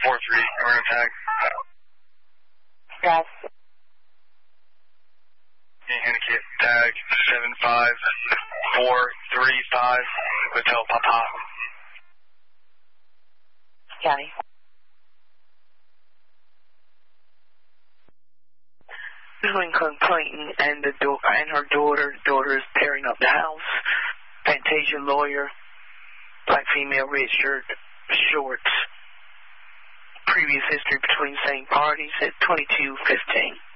room tag. Yes. Handicap tag 75435, Hotel Papa. County. Lincoln Clayton and her daughter. Daughter is tearing up the house. Fantasia lawyer. Black female, red shirt, shorts. Previous history between same parties at 22:15.